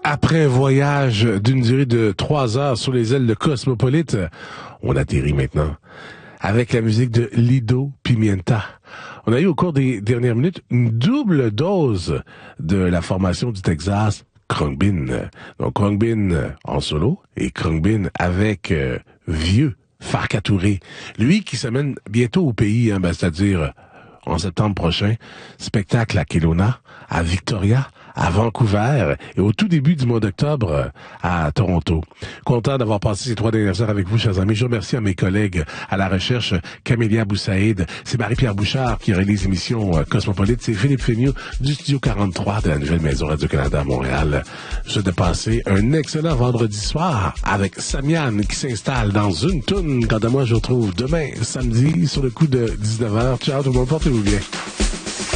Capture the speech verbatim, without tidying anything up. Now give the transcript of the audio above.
Après un voyage d'une durée de trois heures sur les ailes de Cosmopolite, on atterrit maintenant avec la musique de Lido Pimienta. On a eu au cours des dernières minutes une double dose de la formation du Texas, Khruangbin. Donc Khruangbin en solo et Khruangbin avec euh, vieux Farka Touré. Lui qui s'amène bientôt au pays, hein, ben, c'est-à-dire en septembre prochain, spectacle à Kelowna, à Victoria, à Vancouver et au tout début du mois d'octobre à Toronto. Content d'avoir passé ces trois dernières heures avec vous, chers amis. Je remercie à mes collègues à la recherche, Camélia Boussaïd, c'est Marie-Pierre Bouchard qui réalise l'émission Cosmopolite, c'est Philippe Féniaux du Studio quarante-trois de la nouvelle maison Radio-Canada à Montréal. Je souhaite de passer un excellent vendredi soir avec Samian qui s'installe dans une toune. Quant à moi, je vous retrouve demain, samedi, sur le coup de dix-neuf heures. Ciao tout le monde, portez-vous bien.